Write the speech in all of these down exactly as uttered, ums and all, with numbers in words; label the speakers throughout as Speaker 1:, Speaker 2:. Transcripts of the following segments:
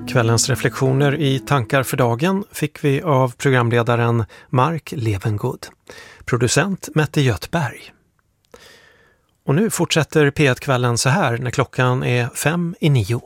Speaker 1: Kvällens reflektioner i Tankar för dagen fick vi av programledaren Mark Levengood. Producent Mette Göthberg. Och nu fortsätter P ett-kvällen så här när klockan är fem i nio.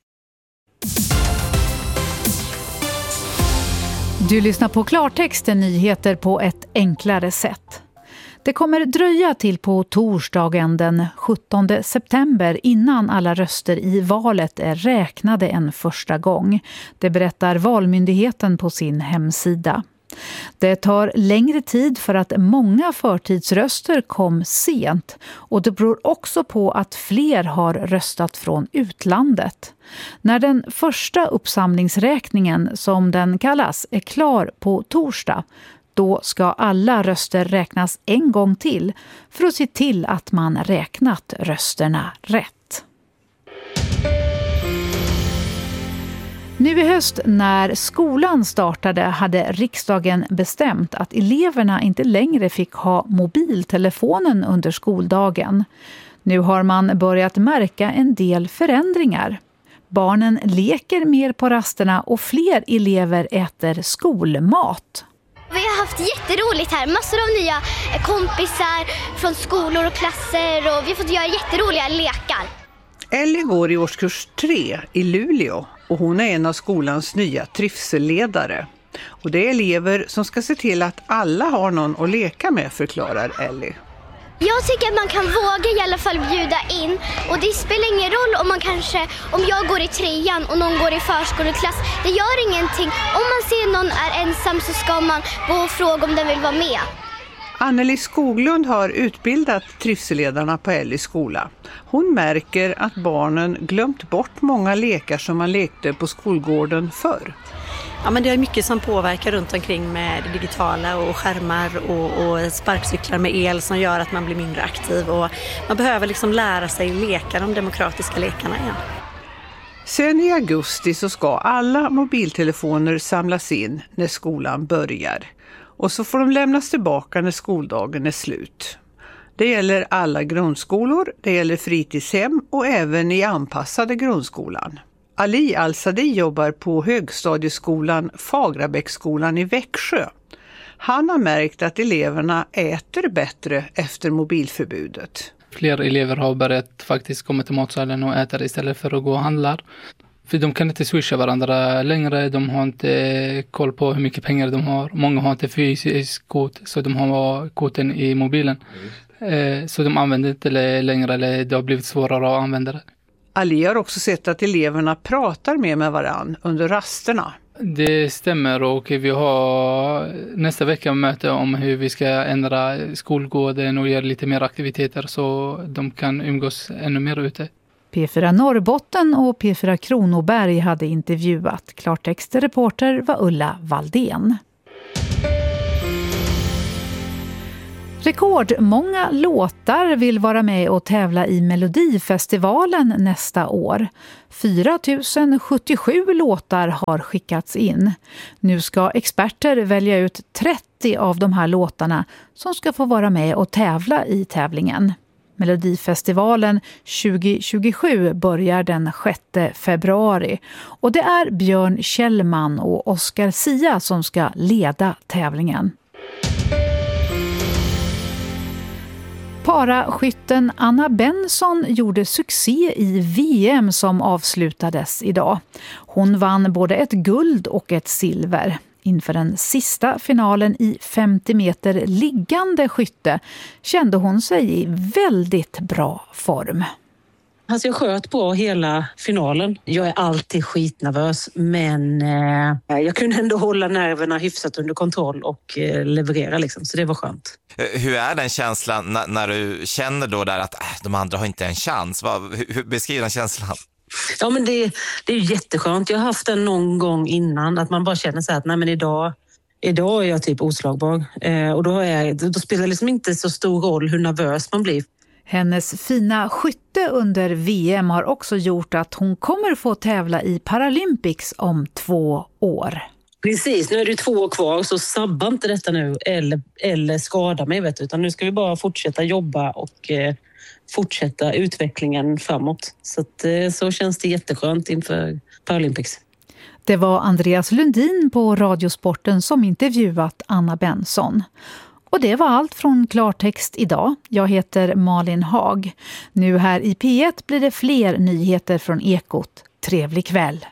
Speaker 2: Du lyssnar på Klartexten, nyheter på ett enklare sätt. Det kommer dröja till på torsdagen den sjuttonde september innan alla röster i valet är räknade en första gång. Det berättar Valmyndigheten på sin hemsida. Det tar längre tid för att många förtidsröster kom sent och det beror också på att fler har röstat från utlandet. När den första uppsamlingsräkningen, som den kallas, är klar på torsdag, då ska alla röster räknas en gång till för att se till att man räknat rösterna rätt. Nu i höst när skolan startade hade riksdagen bestämt att eleverna inte längre fick ha mobiltelefonen under skoldagen. Nu har man börjat märka en del förändringar. Barnen leker mer på rasterna och fler elever äter skolmat.
Speaker 3: Vi har haft jätteroligt här. Massor av nya kompisar från skolor och klasser och vi har fått göra jätteroliga lekar.
Speaker 4: Ellie går i årskurs tre i Luleå och hon är en av skolans nya trivselledare. Och det är elever som ska se till att alla har någon att leka med, förklarar Ellie.
Speaker 3: Jag tycker att man kan våga i alla fall bjuda in och det spelar ingen roll om man kanske, om jag går i trean och någon går i förskoleklass. Det gör ingenting. Om man ser någon är ensam så ska man gå och fråga om den vill vara med.
Speaker 4: Anneli Skoglund har utbildat trivselledarna på Ellies skola. Hon märker att barnen glömt bort många lekar som man lekte på skolgården förr.
Speaker 5: Ja, men det är mycket som påverkar runt omkring med det digitala och skärmar och, och sparkcyklar med el som gör att man blir mindre aktiv. Och man behöver liksom lära sig leka de demokratiska lekarna igen.
Speaker 4: Sen i augusti så ska alla mobiltelefoner samlas in när skolan börjar. Och så får de lämnas tillbaka när skoldagen är slut. Det gäller alla grundskolor, det gäller fritidshem och även i anpassade grundskolan. Ali Al-Sadi jobbar på högstadieskolan Fagrabäcksskolan i Växjö. Han har märkt att eleverna äter bättre efter mobilförbudet.
Speaker 6: Fler elever har börjat faktiskt komma till matsalen och äta istället för att gå och handla. För de kan inte swisha varandra längre, de har inte koll på hur mycket pengar de har. Många har inte fysisk kort, så de har korten i mobilen. Mm. Så de använder inte längre, eller det har blivit svårare att använda det.
Speaker 4: Ali har också sett att eleverna pratar mer med varann under rasterna.
Speaker 6: Det stämmer och vi har nästa vecka möte om hur vi ska ändra skolgården och göra lite mer aktiviteter så de kan umgås ännu mer ute.
Speaker 2: P fyra Norrbotten och P fyra Kronoberg hade intervjuat. Klartextreporter var Ulla Valdén. Rekordmånga låtar vill vara med och tävla i Melodifestivalen nästa år. fyra tusen sjuttiosju låtar har skickats in. Nu ska experter välja ut trettio av de här låtarna som ska få vara med och tävla i tävlingen. Melodifestivalen tjugo tjugosju börjar den sjätte februari och det är Björn Kjellman och Oscar Sia som ska leda tävlingen. Paraskytten Anna Benson gjorde succé i V M som avslutades idag. Hon vann både ett guld och ett silver. Inför den sista finalen i femtio meter liggande skytte kände hon sig i väldigt bra form.
Speaker 7: Alltså jag sköt bra hela finalen. Jag är alltid skitnervös men eh, jag kunde ändå hålla nerverna hyfsat under kontroll och eh, leverera liksom, så det var skönt.
Speaker 8: Hur är den känslan när, när du känner då där att äh, de andra har inte en chans? Vad, hur beskriver den känslan?
Speaker 7: Ja men det, det är ju jätteskönt. Jag har haft den någon gång innan att man bara känner så här att nej men idag, idag är jag typ oslagbar. Eh, och då, är, då spelar det liksom inte så stor roll hur nervös man blir.
Speaker 2: Hennes fina skytte under V M har också gjort att hon kommer få tävla i Paralympics om två år.
Speaker 7: Precis, nu är det två år kvar så sabba inte detta nu eller, eller skada mig vet du, utan nu ska vi bara fortsätta jobba och eh, fortsätta utvecklingen framåt. Så, att, eh, så känns det jätteskönt inför Paralympics.
Speaker 2: Det var Andreas Lundin på Radiosporten som intervjuat Anna Benson. Och det var allt från Klartext idag. Jag heter Malin Hag. Nu här i P ett blir det fler nyheter från Ekot. Trevlig kväll!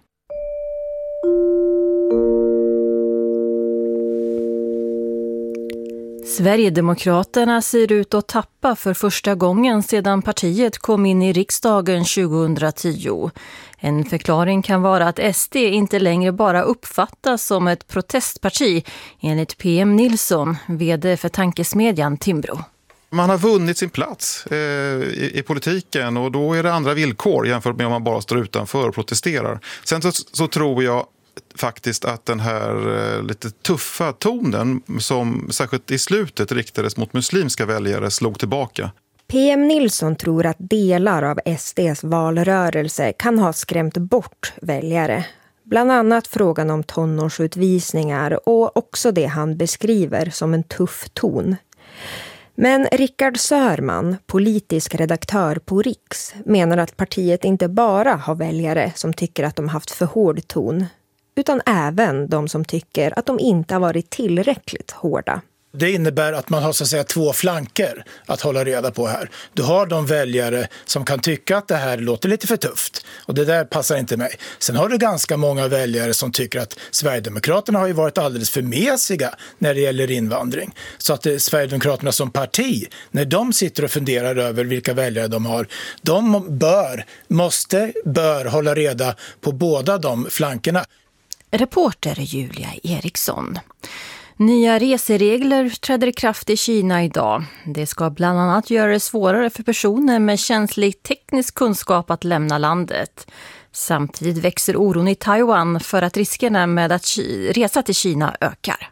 Speaker 9: Sverigedemokraterna ser ut att tappa för första gången sedan partiet kom in i riksdagen tjugohundratio. En förklaring kan vara att S D inte längre bara uppfattas som ett protestparti, enligt P M Nilsson, vd för tankesmedjan Timbro.
Speaker 10: Man har vunnit sin plats eh, i, i politiken och då är det andra villkor jämfört med om man bara står utanför och protesterar. Sen så, så tror jag faktiskt att den här eh, lite tuffa tonen som särskilt i slutet riktades mot muslimska väljare slog tillbaka.
Speaker 11: P M Nilsson tror att delar av S D:s valrörelse kan ha skrämt bort väljare. Bland annat frågan om tonårsutvisningar och också det han beskriver som en tuff ton. Men Rickard Sörman, politisk redaktör på Riks, menar att partiet inte bara har väljare som tycker att de haft för hård ton, utan även de som tycker att de inte har varit tillräckligt hårda.
Speaker 12: Det innebär att man har så att säga två flanker att hålla reda på här. Du har de väljare som kan tycka att det här låter lite för tufft och det där passar inte mig. Sen har du ganska många väljare som tycker att Sverigedemokraterna har ju varit alldeles för mesiga när det gäller invandring. Så att det, Sverigedemokraterna som parti, när de sitter och funderar över vilka väljare de har, de bör, måste, bör hålla reda på båda de flankerna.
Speaker 9: Reporter Julia Eriksson. Nya reseregler träder i kraft i Kina idag. Det ska bland annat göra det svårare för personer med känslig teknisk kunskap att lämna landet. Samtidigt växer oron i Taiwan för att riskerna med att resa till Kina ökar.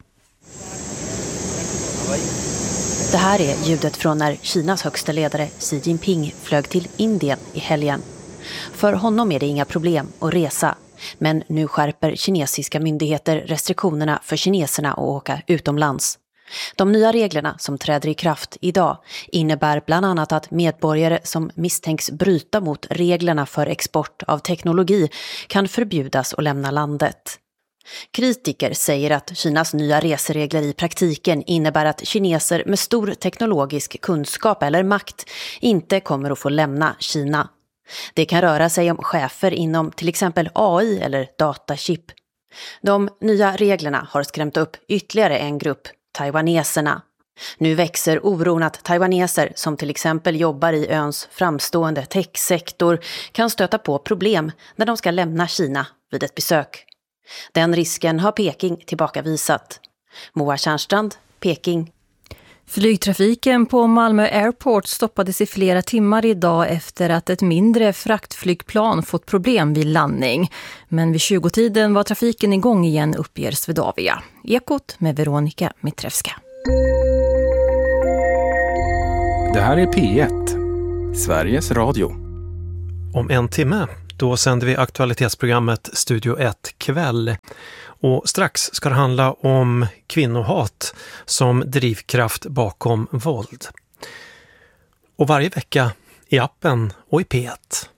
Speaker 13: Det här är ljudet från när Kinas högsta ledare Xi Jinping flög till Indien i helgen. För honom är det inga problem att resa. Men nu skärper kinesiska myndigheter restriktionerna för kineserna att åka utomlands. De nya reglerna som träder i kraft idag innebär bland annat att medborgare som misstänks bryta mot reglerna för export av teknologi kan förbjudas att lämna landet. Kritiker säger att Kinas nya reseregler i praktiken innebär att kineser med stor teknologisk kunskap eller makt inte kommer att få lämna Kina. Det kan röra sig om chefer inom till exempel A I eller datachip. De nya reglerna har skrämt upp ytterligare en grupp, taiwaneserna. Nu växer oron att taiwaneser som till exempel jobbar i öns framstående techsektor kan stöta på problem när de ska lämna Kina vid ett besök. Den risken har Peking tillbakavisat. Moa Tjärnstrand, Peking.
Speaker 9: Flygtrafiken på Malmö Airport stoppades i flera timmar idag efter att ett mindre fraktflygplan fått problem vid landning. Men vid tjugo-tiden var trafiken igång igen, uppger Swedavia. Ekot med Veronica Mitrevska.
Speaker 14: Det här är P ett, Sveriges Radio.
Speaker 1: Om en timme, då sänder vi aktualitetsprogrammet Studio ett kväll. Och strax ska det handla om kvinnohat som drivkraft bakom våld. Och varje vecka i appen och i P ett.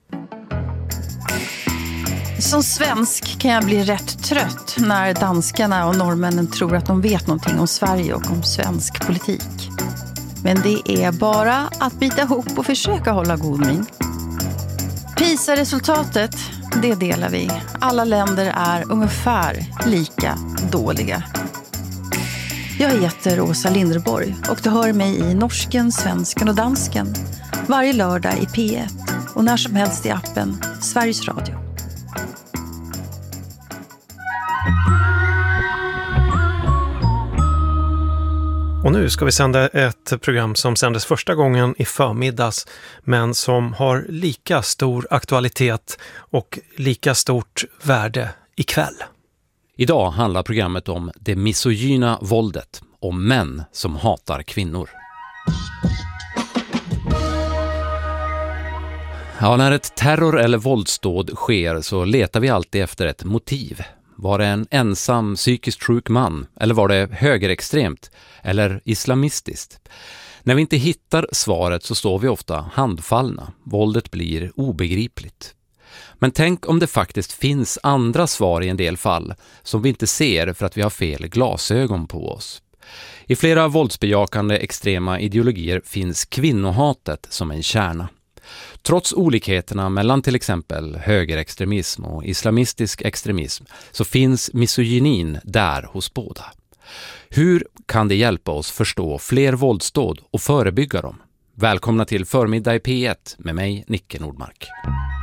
Speaker 15: Som svensk kan jag bli rätt trött när danskarna och norrmännen tror att de vet någonting om Sverige och om svensk politik. Men det är bara att bita ihop och försöka hålla god min. PISA-resultatet, det delar vi. Alla länder är ungefär lika dåliga. Jag heter Åsa Linderborg och du hör mig i norsken, svensken och dansken. Varje lördag i P ett och när som helst i appen Sveriges Radio.
Speaker 1: Och nu ska vi sända ett program som sändes första gången i förmiddags men som har lika stor aktualitet och lika stort värde ikväll.
Speaker 16: Idag handlar programmet om det misogyna våldet, om män som hatar kvinnor. Ja, när ett terror- eller våldsdåd sker så letar vi alltid efter ett motiv. Var det en ensam psykiskt sjuk man? Eller var det högerextremt? Eller islamistiskt? När vi inte hittar svaret så står vi ofta handfallna. Våldet blir obegripligt. Men tänk om det faktiskt finns andra svar i en del fall som vi inte ser för att vi har fel glasögon på oss. I flera våldsbejakande extrema ideologier finns kvinnohatet som en kärna. Trots olikheterna mellan till exempel högerextremism och islamistisk extremism så finns misogynin där hos båda. Hur kan det hjälpa oss förstå fler våldsdåd och förebygga dem? Välkomna till Förmiddag i P ett med mig, Nicke Nordmark.